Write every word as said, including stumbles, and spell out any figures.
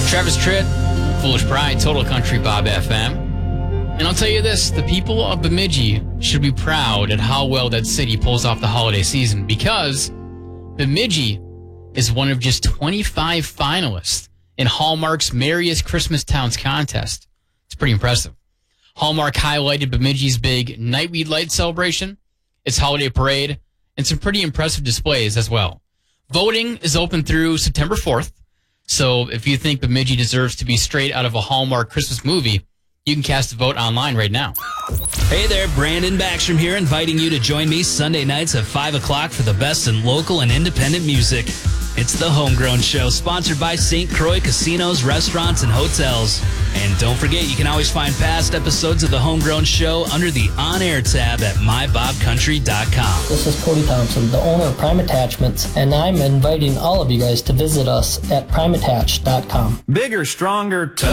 Travis Tritt, Foolish Pride, Total Country Bob F M. And I'll tell you this, the people of Bemidji should be proud at how well that city pulls off the holiday season, because Bemidji is one of just twenty-five finalists in Hallmark's Merriest Christmas Towns contest. It's pretty impressive. Hallmark highlighted Bemidji's big Nightweed Light celebration, its holiday parade, and some pretty impressive displays as well. Voting is open through September fourth, so if you think Bemidji deserves to be straight out of a Hallmark Christmas movie, you can cast a vote online right now. Hey there, Brandon Backstrom here, inviting you to join me Sunday nights at five o'clock for the best in local and independent music. It's The Homegrown Show, sponsored by Saint Croix Casinos, Restaurants, and Hotels. And don't forget, you can always find past episodes of The Homegrown Show under the On Air tab at my bob country dot com. This is Cody Thompson, the owner of Prime Attachments, and I'm inviting all of you guys to visit us at prime attach dot com. Bigger, stronger, tougher.